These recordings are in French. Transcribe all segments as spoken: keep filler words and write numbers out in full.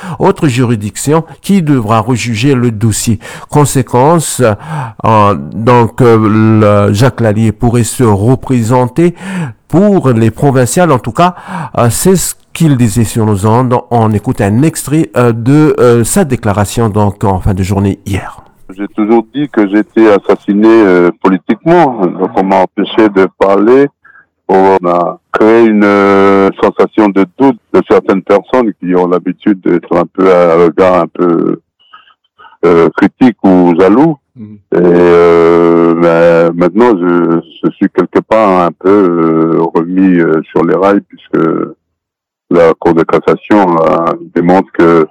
autre juridiction qui devra rejuger le dossier. Conséquence, euh, donc euh, le Jacques Lallier pourrait se représenter pour les provinciales. En tout cas, euh, c'est ce qu'il disait sur nos ondes. On écoute un extrait euh, de euh, sa déclaration donc en fin de journée hier. J'ai toujours dit que j'étais assassiné euh, politiquement, donc on m'a empêché de parler. On a créé une euh, sensation de doute de certaines personnes qui ont l'habitude d'être un peu à un regard un peu euh, critique ou jaloux. Mmh. Et euh, ben, maintenant, je, je suis quelque part un peu euh, remis euh, sur les rails puisque la Cour de cassation euh, démontre que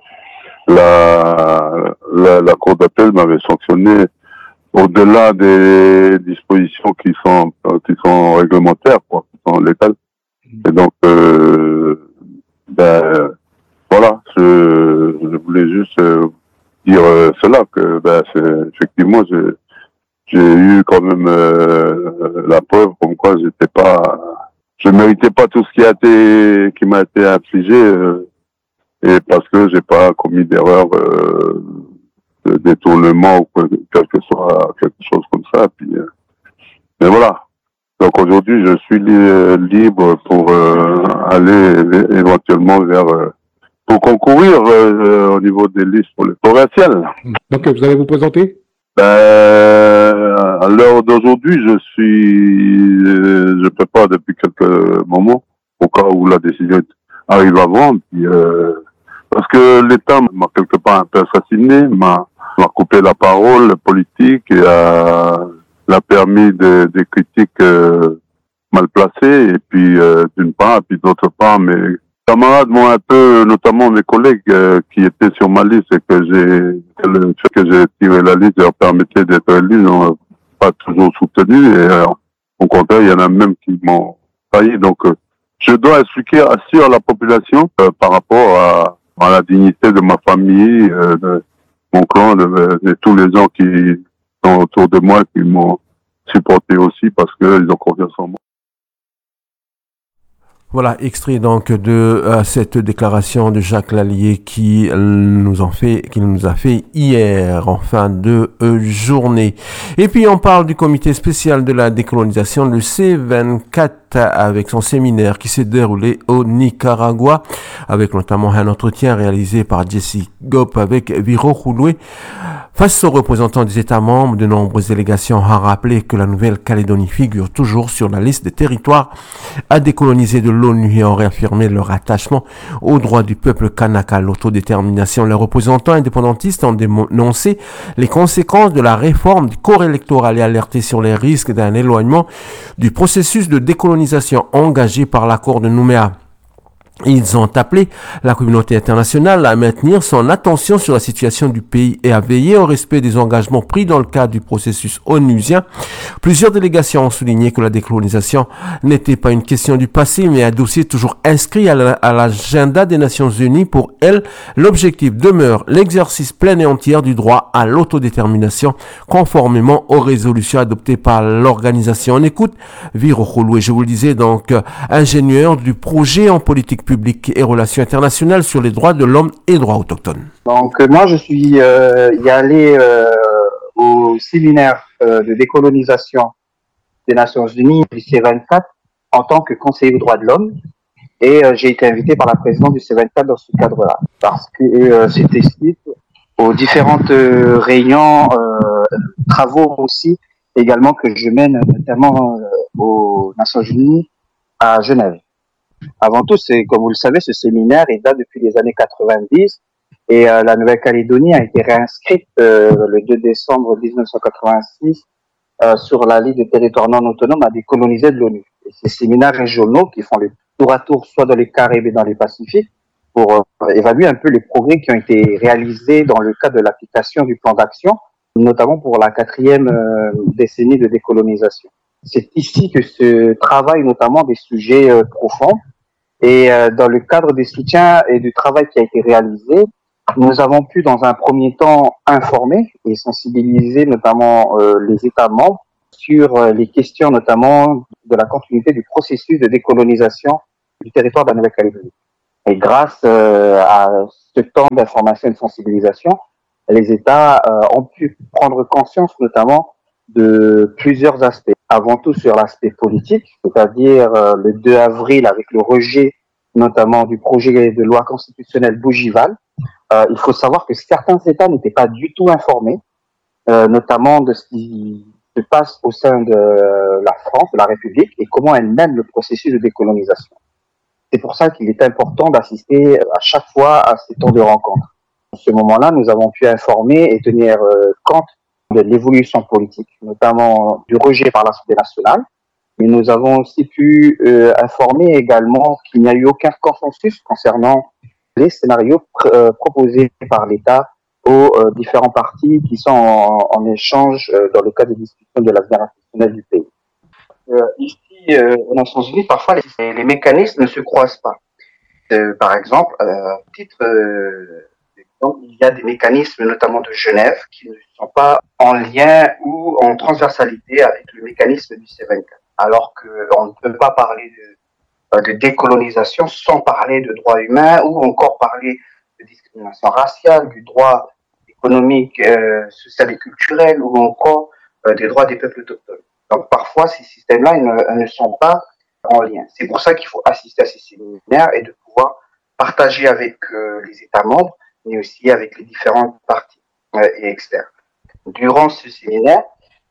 la, la, la Cour d'appel m'avait sanctionné au-delà des dispositions qui sont qui sont réglementaires, quoi, qui sont légales. Et donc, euh, ben voilà, je, je voulais juste euh, dire euh, cela que ben c'est effectivement j'ai j'ai eu quand même euh, la preuve comme quoi j'étais pas, je méritais pas tout ce qui a été qui m'a été infligé euh, et parce que j'ai pas commis d'erreur. Euh, de détournement ou quel que soit quelque chose comme ça. Puis, euh, mais voilà. Donc aujourd'hui, je suis li- libre pour euh, aller éventuellement vers euh, pour concourir euh, au niveau des listes pour les provinciales. Donc vous allez vous présenter? Ben, à l'heure d'aujourd'hui, je suis, euh, je prépare depuis quelques moments au cas où la décision arrive avant. Puis, euh, parce que l'État m'a quelque part un peu assassiné, m'a m'a coupé la parole politique et a, l'a permis de, des critiques euh, mal placées, et puis euh, d'une part, et puis d'autre part, mes camarades m'ont un peu, notamment mes collègues euh, qui étaient sur ma liste et que j'ai, que le fait que j'ai tiré la liste leur permettait d'être élu, n'ont pas toujours soutenu, et euh, au contraire, il y en a même qui m'ont failli. Donc, euh, je dois expliquer, assurer la population euh, par rapport à, à la dignité de ma famille, euh, de, mon clan, de, de tous les gens qui sont autour de moi, qui m'ont supporté aussi parce qu'ils ont confiance en moi. Voilà, extrait donc de euh, cette déclaration de Jacques Lallier qui euh, nous en fait, qui nous a fait hier en fin de euh, journée. Et puis on parle du comité spécial de la décolonisation, le C vingt-quatre, avec son séminaire qui s'est déroulé au Nicaragua, avec notamment un entretien réalisé par Jesse Gop avec Viro Khouloué. Face aux représentants des États membres, de nombreuses délégations ont rappelé que la Nouvelle-Calédonie figure toujours sur la liste des territoires à décoloniser de l'ONU et ont réaffirmé leur attachement aux droits du peuple kanak à l'autodétermination. Les représentants indépendantistes ont dénoncé les conséquences de la réforme du corps électoral et alerté sur les risques d'un éloignement du processus de décolonisation engagé par l'accord de Nouméa. Ils ont appelé la communauté internationale à maintenir son attention sur la situation du pays et à veiller au respect des engagements pris dans le cadre du processus onusien. Plusieurs délégations ont souligné que la décolonisation n'était pas une question du passé, mais un dossier toujours inscrit à l'agenda des Nations Unies. Pour elles, l'objectif demeure l'exercice plein et entier du droit à l'autodétermination, conformément aux résolutions adoptées par l'organisation. On écoute Viro Khouloué, je vous le disais, donc ingénieur du projet en politique publique et relations internationales sur les droits de l'homme et droits autochtones. Donc euh, moi je suis euh, y allé euh, au séminaire euh, de décolonisation des Nations Unies du C vingt-quatre en tant que conseiller aux droits de l'homme, et euh, j'ai été invité par la présidente du C vingt-quatre dans ce cadre-là parce que euh, c'était suite aux différentes euh, réunions, euh, travaux aussi également que je mène notamment euh, aux Nations Unies à Genève. Avant tout, c'est, comme vous le savez, ce séminaire, il date depuis les années quatre-vingt-dix, et euh, la Nouvelle-Calédonie a été réinscrite euh, le deux décembre dix-neuf cent quatre-vingt-six euh, sur la liste des territoires non autonomes à décoloniser de l'ONU. Et ces séminaires régionaux qui font le tour à tour soit dans les Caraïbes et dans les Pacifiques pour euh, évaluer un peu les progrès qui ont été réalisés dans le cadre de l'application du plan d'action, notamment pour la quatrième euh, décennie de décolonisation. C'est ici que se travaillent notamment des sujets euh, profonds. Et euh, dans le cadre des soutiens et du travail qui a été réalisé, nous avons pu dans un premier temps informer et sensibiliser notamment euh, les États membres sur euh, les questions notamment de la continuité du processus de décolonisation du territoire de la Nouvelle-Calédonie. Et grâce euh, à ce temps d'information et de sensibilisation, les États euh, ont pu prendre conscience notamment de plusieurs aspects. Avant tout sur l'aspect politique, c'est-à-dire euh, le deux avril avec le rejet notamment du projet de loi constitutionnelle Bougival. Euh, il faut savoir que certains États n'étaient pas du tout informés, euh, notamment de ce qui se passe au sein de la France, de la République, et comment elle mène le processus de décolonisation. C'est pour ça qu'il est important d'assister à chaque fois à ces temps de rencontre. À ce moment-là, nous avons pu informer et tenir euh, compte de l'évolution politique, notamment du rejet par l'Assemblée nationale, mais nous avons aussi pu euh, informer également qu'il n'y a eu aucun consensus concernant les scénarios pr- euh, proposés par l'État aux euh, différents partis qui sont en, en échange euh, dans le cadre des discussions de l'avenir institutionnel du pays. Euh, ici, euh, aux Nations Unies, parfois les, les mécanismes ne se croisent pas. Euh, par exemple, euh, titre, euh, donc, il y a des mécanismes, notamment de Genève, qui ne sont pas en lien ou en transversalité avec le mécanisme du C vingt-quatre. Alors qu'on ne peut pas parler de, de décolonisation sans parler de droits humains ou encore parler de discrimination raciale, du droit économique, euh, social et culturel ou encore euh, des droits des peuples autochtones. Donc parfois, ces systèmes-là ils ne, ils ne sont pas en lien. C'est pour ça qu'il faut assister à ces séminaires et de pouvoir partager avec euh, les États membres, mais aussi avec les différentes parties euh, et experts. Durant ce séminaire,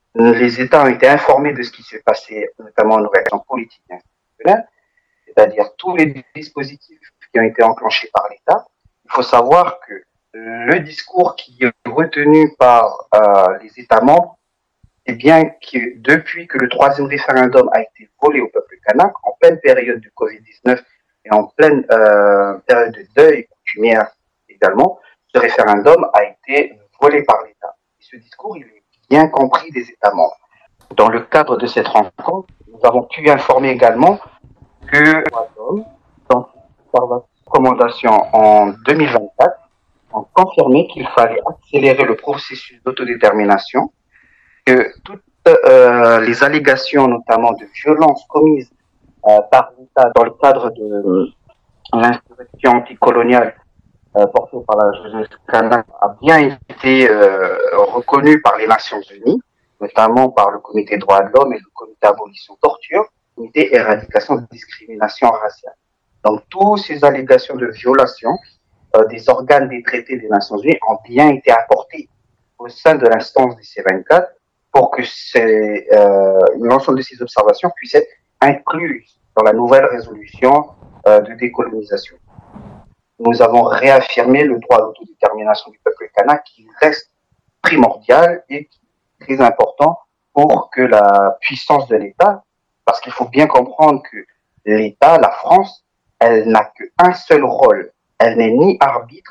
les États ont été informés de ce qui s'est passé, notamment en relation politique et institutionnelle, c'est-à-dire tous les dispositifs qui ont été enclenchés par l'État. Il faut savoir que le discours qui est retenu par euh, les États membres, c'est bien que depuis que le troisième référendum a été volé au peuple kanak, en pleine période du covid dix-neuf et en pleine euh, période de deuil coutumière également, ce référendum a été volé par l'État. Et ce discours, il est bien compris des États membres. Dans le cadre de cette rencontre, nous avons pu informer également que dans sa recommandation en deux mille vingt-quatre, ont confirmé qu'il fallait accélérer le processus d'autodétermination, que toutes euh, les allégations, notamment de violences commises euh, par l'État dans le cadre de euh, l'insurrection anticoloniale euh, portée par la jeunesse kanak, a bien été euh, reconnue par les Nations Unies, notamment par le Comité des droits de l'homme et le Comité abolition torture, le Comité éradication de discrimination raciale. Donc, toutes ces allégations de violation euh, des organes des traités des Nations Unies ont bien été apportées au sein de l'instance du C vingt-quatre pour que ces, euh, l'ensemble de ces observations puissent être incluses dans la nouvelle résolution euh, de décolonisation. Nous avons réaffirmé le droit à l'autodétermination du peuple kanak qui reste primordial et qui est très important pour que la puissance de l'État, parce qu'il faut bien comprendre que l'État, la France, elle n'a qu'un seul rôle. Elle n'est ni arbitre,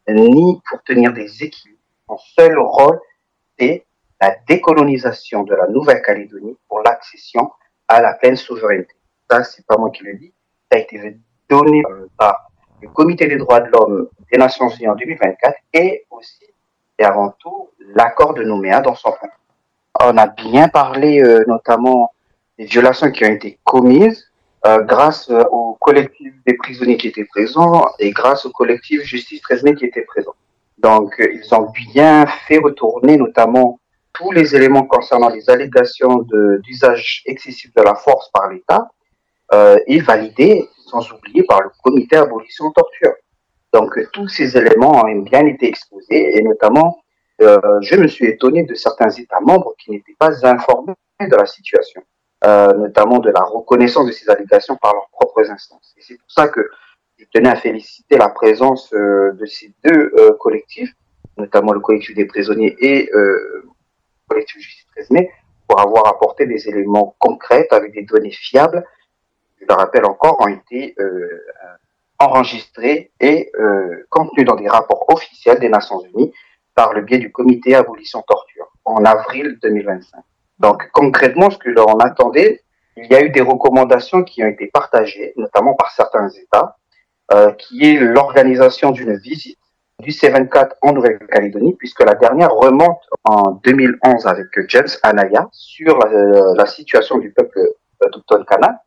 ni pour tenir des équilibres. Son seul rôle, c'est la décolonisation de la Nouvelle-Calédonie pour l'accession à la pleine souveraineté. Ça, c'est pas moi qui le dis. Ça a été donné par le Comité des droits de l'homme des Nations Unies en deux mille vingt-quatre et aussi et avant tout l'accord de Nouméa dans son plan. On a bien parlé euh, notamment des violations qui ont été commises euh, grâce euh, au collectif des prisonniers qui étaient présents et grâce au collectif Justice treize mai qui était présent. Donc euh, ils ont bien fait retourner notamment tous les éléments concernant les allégations de, d'usage excessif de la force par l'État euh, et validés sans oublier par le Comité abolition torture. Donc euh, tous ces éléments ont bien été exposés et notamment euh, je me suis étonné de certains États membres qui n'étaient pas informés de la situation, euh, notamment de la reconnaissance de ces allégations par leurs propres instances. Et c'est pour ça que je tenais à féliciter la présence euh, de ces deux euh, collectifs, notamment le collectif des prisonniers et euh, le collectif Justice treize mai, pour avoir apporté des éléments concrets avec des données fiables, je le rappelle encore, ont été euh, enregistrés et euh, contenus dans des rapports officiels des Nations Unies par le biais du Comité abolition torture en avril deux mille vingt-cinq. Donc concrètement, ce que l'on attendait, il y a eu des recommandations qui ont été partagées, notamment par certains États, euh, qui est l'organisation d'une visite du C vingt-quatre en Nouvelle-Calédonie, puisque la dernière remonte en deux mille onze avec James Anaya sur la, la situation du peuple autochtone kanak.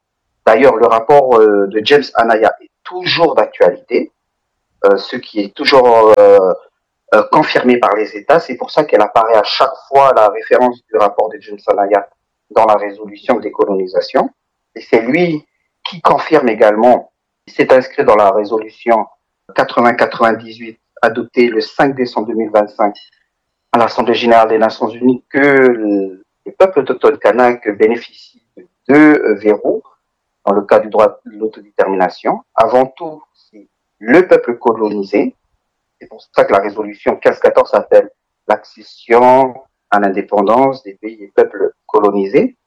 D'ailleurs, le rapport euh, de James Anaya est toujours d'actualité, euh, ce qui est toujours euh, euh, confirmé par les États. C'est pour ça qu'elle apparaît à chaque fois la référence du rapport de James Anaya dans la résolution de décolonisation. Et c'est lui qui confirme également, il s'est inscrit dans la résolution quatre-vingts quatre-vingt-dix-huit adoptée le cinq décembre deux mille vingt-cinq à l'Assemblée générale des Nations unies, que le, le peuple autochtone kanak bénéficie de deux verrous dans le cas du droit de l'autodétermination. Avant tout, c'est le peuple colonisé. C'est pour ça que la résolution quinze quatorze s'appelle l'accession à l'indépendance des pays et peuples colonisés.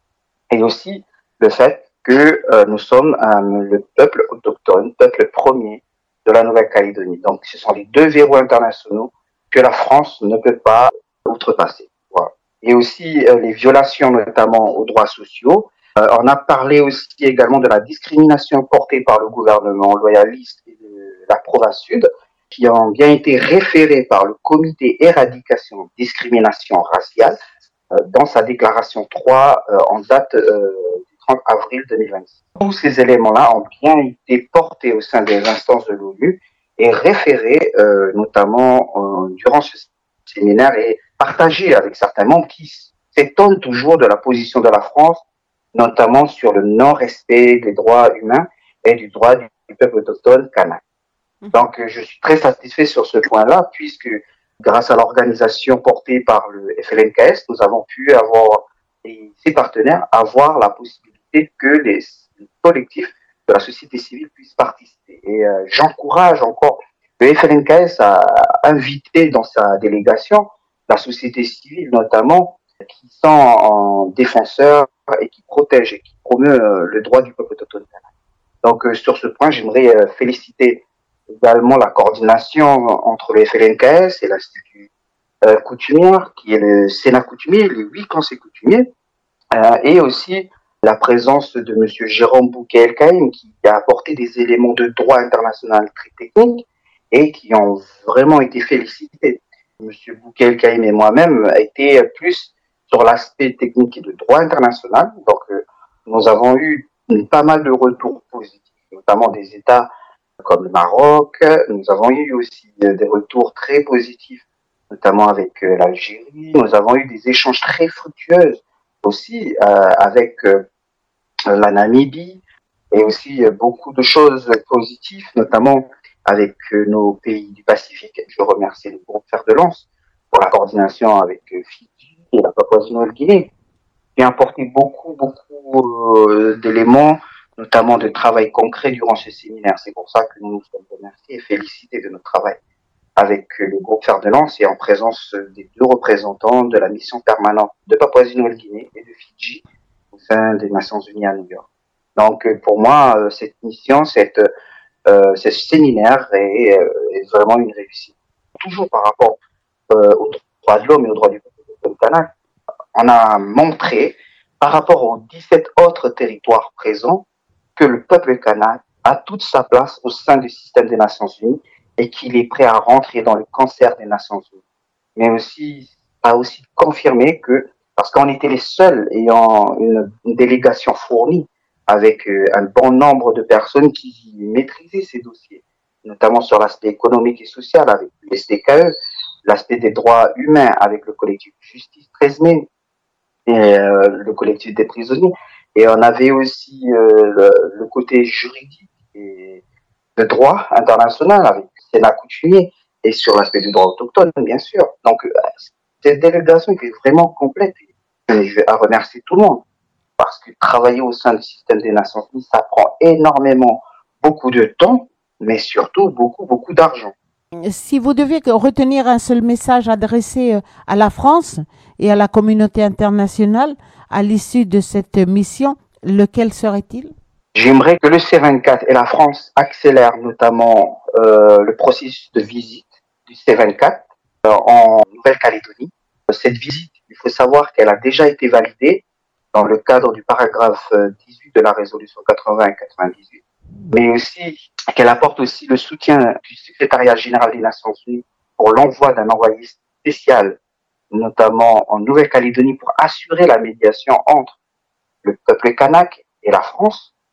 Et aussi le fait que euh, nous sommes euh, le peuple autochtone, peuple premier de la Nouvelle-Calédonie. Donc ce sont les deux verrous internationaux que la France ne peut pas outrepasser. Voilà. Et aussi euh, les violations notamment aux droits sociaux. Euh, on a parlé aussi également de la discrimination portée par le gouvernement loyaliste et de la Province Sud, qui ont bien été référés par le comité éradication discrimination raciale euh, dans sa déclaration trois euh, en date euh, du trente avril deux mille vingt-six. Tous ces éléments-là ont bien été portés au sein des instances de l'ONU et référés euh, notamment euh, durant ce séminaire et partagés avec certains membres qui s'étonnent toujours de la position de la France, notamment sur le non-respect des droits humains et du droit du peuple autochtone kanak. Donc, je suis très satisfait sur ce point-là, puisque grâce à l'organisation portée par le F L N K S, nous avons pu avoir, et ses partenaires, avoir la possibilité que les collectifs de la société civile puissent participer. Et euh, j'encourage encore le F L N K S à inviter dans sa délégation la société civile, notamment, qui sont en défenseurs et qui protègent et qui promeut euh, le droit du peuple autochtone. Donc, euh, sur ce point, j'aimerais euh, féliciter également la coordination entre le F L N K S et l'Institut euh, coutumière, qui est le Sénat coutumier, les huit conseils coutumiers, euh, et aussi la présence de M. Jérôme Bouquet-Elkaïm, qui a apporté des éléments de droit international très techniques et qui ont vraiment été félicités. M. Bouquet-Elkaïm et moi-même a été plus sur l'aspect technique et de droit international. Donc, euh, nous avons eu pas mal de retours positifs, notamment des États comme le Maroc. Nous avons eu aussi des retours très positifs, notamment avec euh, l'Algérie. Nous avons eu des échanges très fructueux aussi euh, avec euh, la Namibie et aussi euh, beaucoup de choses positives, notamment avec euh, nos pays du Pacifique. Je remercie le groupe Fer de Lance pour la coordination avec euh, Fidji et la Papouasie-Nouvelle-Guinée, qui a apporté beaucoup, beaucoup euh, d'éléments, notamment de travail concret durant ce séminaire. C'est pour ça que nous nous sommes remerciés et félicités de notre travail avec le groupe Fer de Lance et en présence des deux représentants de la mission permanente de Papouasie-Nouvelle-Guinée et de Fidji au sein des Nations Unies à New York. Donc pour moi, cette mission, cette, euh, ce séminaire est, est vraiment une réussite. Toujours par rapport euh, aux droits de l'homme et aux droits du peuple kanak, on a montré par rapport aux dix-sept autres territoires présents que le peuple kanak a toute sa place au sein du système des Nations Unies et qu'il est prêt à rentrer dans le concert des Nations Unies. Mais aussi, a aussi confirmé que, parce qu'on était les seuls ayant une, une délégation fournie avec euh, un bon nombre de personnes qui maîtrisaient ces dossiers, notamment sur l'aspect économique et social avec le S D K E, l'aspect des droits humains avec le collectif Justice treize mai et euh, le collectif des prisonniers. Et on avait aussi euh, le, le côté juridique et de droit international avec le Sénat coutumier et sur l'aspect du droit autochtone, bien sûr. Donc, euh, cette délégation est vraiment complète. Et je vais à remercier tout le monde parce que travailler au sein du système des Nations Unies, ça prend énormément, beaucoup de temps, mais surtout beaucoup, beaucoup d'argent. Si vous deviez retenir un seul message adressé à la France et à la communauté internationale à l'issue de cette mission, lequel serait-il ? J'aimerais que le C vingt-quatre et la France accélèrent notamment euh, le processus de visite du C vingt-quatre euh, en Nouvelle-Calédonie. Cette visite, il faut savoir qu'elle a déjà été validée dans le cadre du paragraphe dix-huit de la résolution quatre-vingts quatre-vingt-dix-huit, mais aussi qu'elle apporte aussi le soutien du secrétariat général des Nations Unies pour l'envoi d'un envoyé spécial, notamment en Nouvelle-Calédonie, pour assurer la médiation entre le peuple kanak et la France,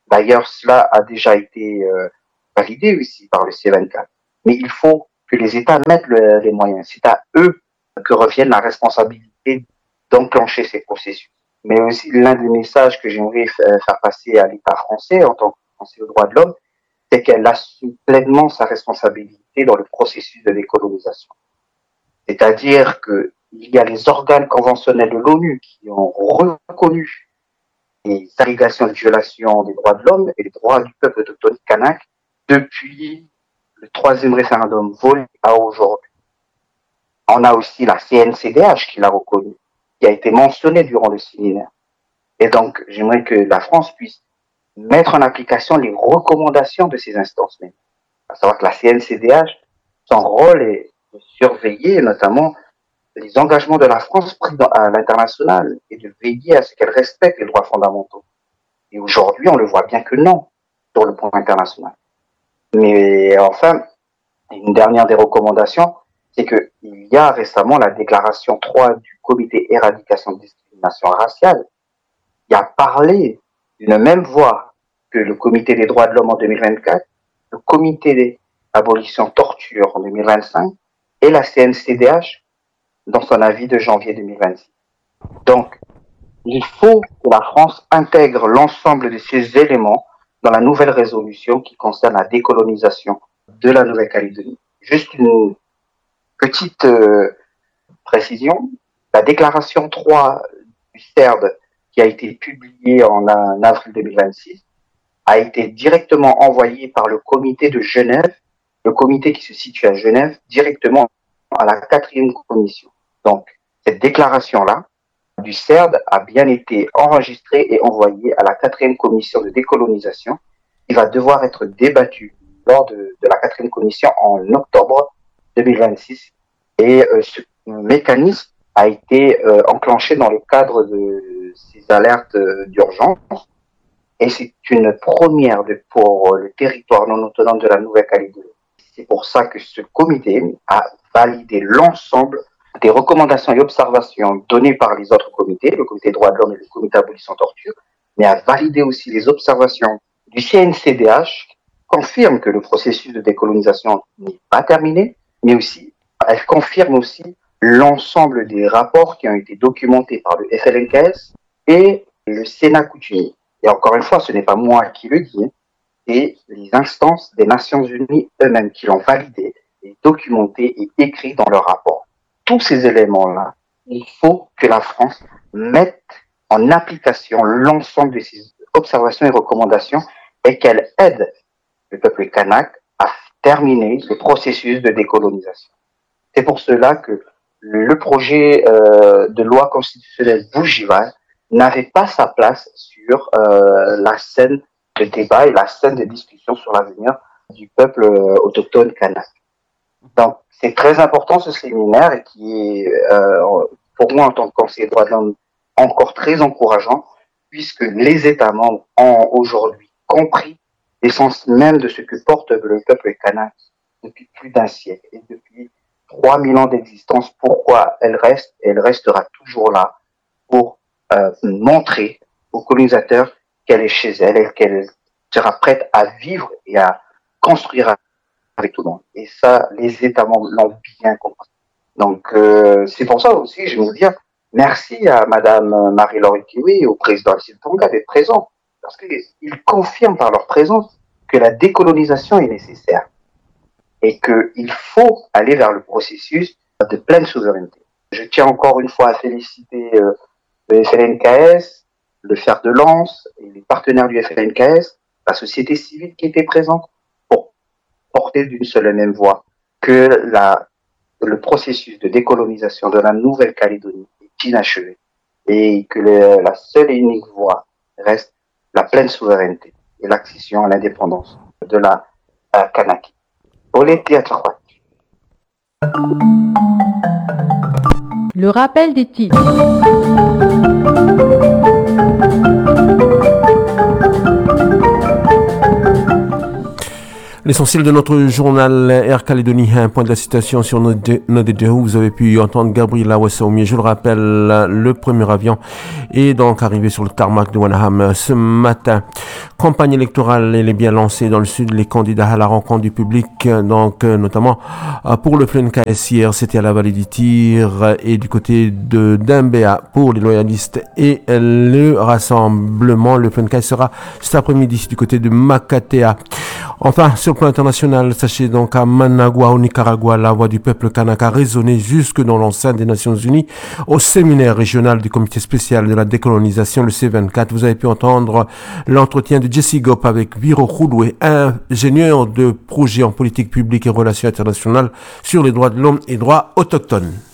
D'ailleurs, cela a déjà été euh, validé aussi par le C vingt-quatre. Mais il faut que les États mettent le, les moyens. C'est à eux que revienne la responsabilité d'enclencher ces processus. Mais aussi, l'un des messages que j'aimerais faire passer à l'État français en tant que Conseil aux droits de l'homme, c'est qu'elle assume pleinement sa responsabilité dans le processus de décolonisation. C'est-à-dire qu'il y a les organes conventionnels de l'ONU qui ont reconnu les allégations de violation des droits de l'homme et des droits du peuple autochtone kanak depuis le troisième référendum volé à aujourd'hui. On a aussi la C N C D H qui l'a reconnu, qui a été mentionnée durant le séminaire. Et donc, j'aimerais que la France puisse mettre en application les recommandations de ces instances mêmes. À savoir que la C N C D H, son rôle est de surveiller notamment les engagements de la France pris à l'international et de veiller à ce qu'elle respecte les droits fondamentaux. Et aujourd'hui, on le voit bien que non, sur le plan international. Mais enfin, une dernière des recommandations, c'est qu'il y a récemment la déclaration trois du Comité éradication de discrimination raciale, qui a parlé d'une même voix que le Comité des droits de l'homme en deux mille vingt-quatre, le Comité d'abolition torture en deux mille vingt-cinq et la C N C D H dans son avis de janvier deux mille vingt-six. Donc, il faut que la France intègre l'ensemble de ces éléments dans la nouvelle résolution qui concerne la décolonisation de la Nouvelle-Calédonie. Juste une petite euh, précision, la déclaration trois du C E R D qui a été publiée en, en avril deux mille vingt-six a été directement envoyée par le comité de Genève, le comité qui se situe à Genève, directement à la quatrième commission. Donc, cette déclaration-là du C E R D a bien été enregistrée et envoyée à la quatrième commission de décolonisation qui va devoir être débattue lors de, de la quatrième commission en octobre deux mille vingt-six. Et euh, ce mécanisme a été euh, enclenché dans le cadre de ces alertes euh, d'urgence. Et c'est une première de, pour le territoire non autonome de la Nouvelle-Calédonie. C'est pour ça que ce comité a validé l'ensemble des recommandations et observations données par les autres comités, le comité des droits de l'homme et le comité abolition torture, mais a validé aussi les observations du C N C D H, qui confirme que le processus de décolonisation n'est pas terminé, mais aussi, elle confirme aussi l'ensemble des rapports qui ont été documentés par le F L N K S et le Sénat coutumier. Et encore une fois, ce n'est pas moi qui le dis, c'est les instances des Nations Unies eux-mêmes qui l'ont validé, et documenté et écrit dans leur rapport. Tous ces éléments-là, il faut que la France mette en application l'ensemble de ces observations et recommandations et qu'elle aide le peuple kanak à terminer le processus de décolonisation. C'est pour cela que le projet euh, de loi constitutionnelle Bougival n'avait pas sa place sur euh, la scène de débat et la scène de discussion sur l'avenir du peuple euh, autochtone kanak. Donc, c'est très important ce séminaire et qui est, euh, pour moi en tant que conseiller des droits de l'homme, encore très encourageant, puisque les États membres ont aujourd'hui compris l'essence même de ce que porte le peuple kanak depuis plus d'un siècle et depuis trois mille ans d'existence. Pourquoi elle reste et elle restera toujours là pour euh, montrer aux colonisateurs qu'elle est chez elle et qu'elle sera prête à vivre et à construire avec tout le monde. Et ça, les États membres l'ont bien compris. Donc, euh, c'est pour ça aussi, je vais vous dire, merci à Madame Marie-Laure Kiwi et au président Alcide Tonga d'être présents, parce qu'ils confirment par leur présence que la décolonisation est nécessaire et qu'il faut aller vers le processus de pleine souveraineté. Je tiens encore une fois à féliciter euh, le F L N K S, le fer de lance et les partenaires du F L N K S, la société civile qui était présente, porter d'une seule et même voix que la, le processus de décolonisation de la Nouvelle-Calédonie est inachevé et que le, la seule et unique voie reste la pleine souveraineté et l'accession à l'indépendance de la Kanaki. Le rappel des titres. L'essentiel de notre journal Air Calédonie, un point de la citation sur nos deux. Vous avez pu entendre Gabriel Awassaoumi. Je le rappelle, le premier avion est donc arrivé sur le tarmac de Wanaham ce matin. Campagne électorale, elle est bien lancée dans le sud. Les candidats à la rencontre du public, donc notamment pour le F L N K S hier, c'était à la vallée du Tir et du côté de Dembéa pour les loyalistes et le rassemblement. Le F L N K sera cet après-midi du côté de Makatea. Enfin, sur le plan international, sachez donc à Managua, au Nicaragua, la voix du peuple kanak a résonné jusque dans l'enceinte des Nations Unies au séminaire régional du comité spécial de la décolonisation, le C vingt-quatre. Vous avez pu entendre l'entretien de Jesse Gop avec Viro Khouloué, ingénieur de projet en politique publique et relations internationales sur les droits de l'homme et droits autochtones.